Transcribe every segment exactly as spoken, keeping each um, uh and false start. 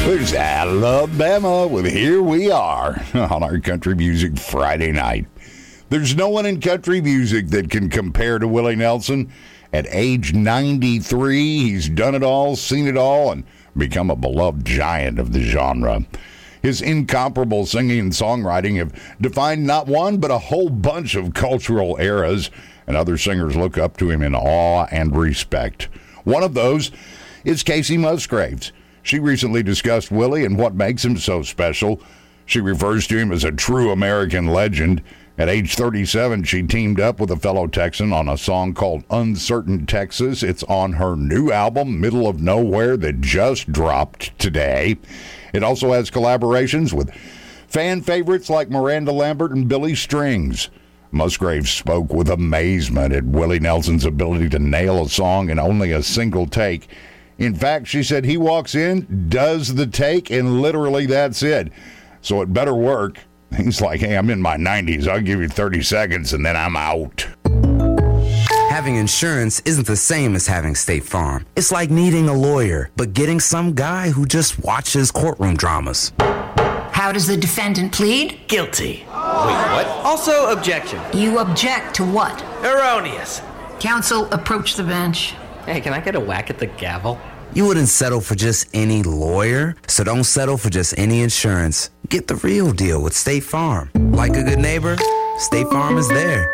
There's Alabama with Here We Are on our Country Music Friday night. There's no one in country music that can compare to Willie Nelson. At age ninety-three, he's done it all, seen it all, and become a beloved giant of the genre. His incomparable singing and songwriting have defined not one but a whole bunch of cultural eras, and other singers look up to him in awe and respect. One of those is Kacey Musgraves. She recently discussed Willie and what makes him so special. She refers to him as a true American legend. At age thirty-seven, she teamed up with a fellow Texan on a song called Uncertain Texas. It's on her new album, Middle of Nowhere, that just dropped today. It also has collaborations with fan favorites like Miranda Lambert and Billy Strings. Musgraves spoke with amazement at Willie Nelson's ability to nail a song in only a single take. In fact, she said he walks in, does the take, and literally that's it. So it better work. He's like, hey, I'm in my nineties. I'll give you thirty seconds, and then I'm out. Having insurance isn't the same as having State Farm. It's like needing a lawyer, but getting some guy who just watches courtroom dramas. How does the defendant plead? Guilty. Wait, what? Also, objection. You object to what? Erroneous. Counsel, approach the bench. Hey, can I get a whack at the gavel? You wouldn't settle for just any lawyer, so don't settle for just any insurance. Get the real deal with State Farm. Like a good neighbor, State Farm is there.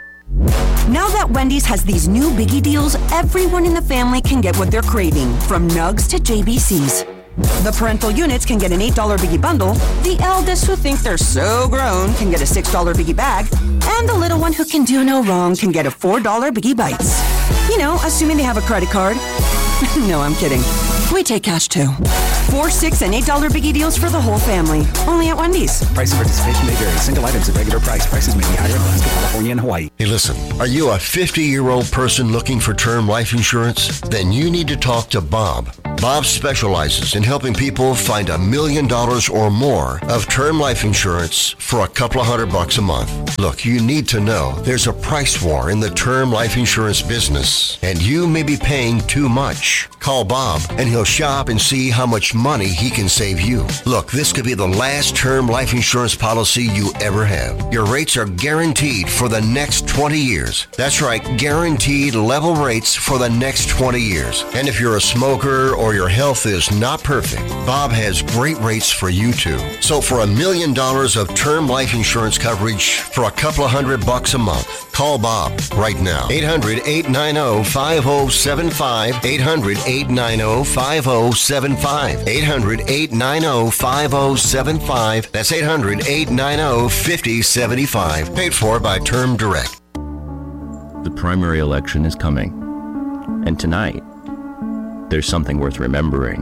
Now that Wendy's has these new biggie deals, everyone in the family can get what they're craving, from Nugs to J B Cs. The parental units can get an eight dollar biggie bundle, the eldest who think they're so grown can get a six dollar biggie bag, and the little one who can do no wrong can get a four dollar biggie bites. You know, assuming they have a credit card. No, I'm kidding. We take cash too. Four, six, and eight dollar biggie deals for the whole family. Only at Wendy's. Price and participation may vary. Single items at regular price. Prices may be higher in Alaska, California, and Hawaii. Hey, listen. Are you a fifty-year-old person looking for term life insurance? Then you need to talk to Bob. Bob specializes in helping people find a million dollars or more of term life insurance for a couple of hundred bucks a month. Look, you need to know there's a price war in the term life insurance business, and you may be paying too much. Call Bob, and he'll shop and see how much money he can save you. Look, this could be the last term life insurance policy you ever have. Your rates are guaranteed for the next twenty years. That's right, guaranteed level rates for the next twenty years. And if you're a smoker or your health is not perfect, Bob has great rates for you too. So for a million dollars of term life insurance coverage for a couple of hundred bucks a month, call Bob right now. eight hundred, eight nine zero, five zero seven five. eight hundred, eight nine zero, five zero seven five. eight hundred, eight nine zero, five zero seven five. That's eight hundred, eight nine zero, five zero seven five. Paid for by Term Direct. The primary election is coming. And tonight, there's something worth remembering.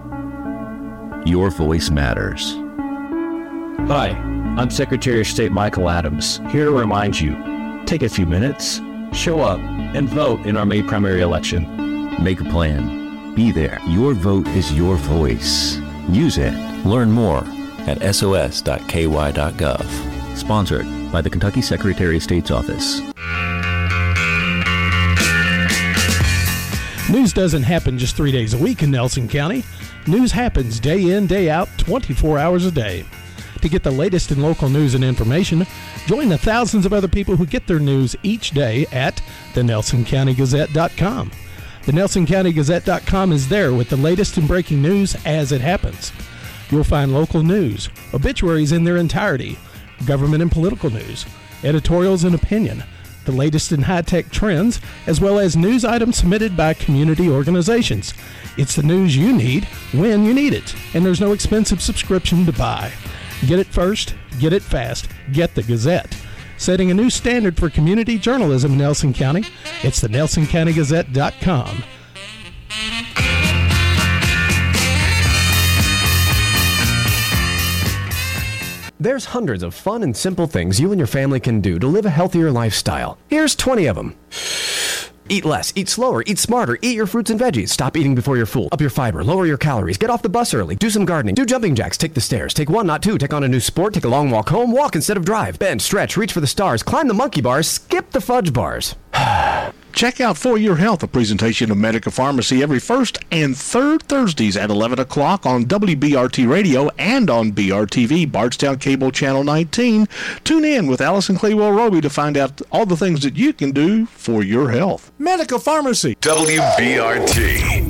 Your voice matters. Hi, I'm Secretary of State Michael Adams, here to remind you, take a few minutes, show up, and vote in our May primary election. Make a plan. Be there. Your vote is your voice. Use it. Learn more at S O S dot K Y dot gov. Sponsored by the Kentucky Secretary of State's Office. News doesn't happen just three days a week in Nelson County. News happens day in, day out, twenty-four hours a day. To get the latest in local news and information, join the thousands of other people who get their news each day at the Nelson County Gazette dot com. The Nelson County Gazette dot com is there with the latest in breaking news as it happens. You'll find local news, obituaries in their entirety, government and political news, editorials and opinion, the latest in high-tech trends, as well as news items submitted by community organizations. It's the news you need when you need it, and there's no expensive subscription to buy. Get it first, get it fast, get the Gazette. Setting a new standard for community journalism in Nelson County, it's the Nelson County Gazette dot com. There's hundreds of fun and simple things you and your family can do to live a healthier lifestyle. Here's twenty of them. Eat less, eat slower, eat smarter, eat your fruits and veggies. Stop eating before you're full. Up your fiber, lower your calories, get off the bus early, do some gardening, do jumping jacks, take the stairs, take one, not two, take on a new sport, take a long walk home, walk instead of drive, bend, stretch, reach for the stars, climb the monkey bars, skip the fudge bars. Check out For Your Health, a presentation of Medica Pharmacy every first and third Thursdays at eleven o'clock on W B R T Radio and on B R T V, Bardstown Cable Channel nineteen. Tune in with Allison Claywell Roby to find out all the things that you can do for your health. Medica Pharmacy. W B R T.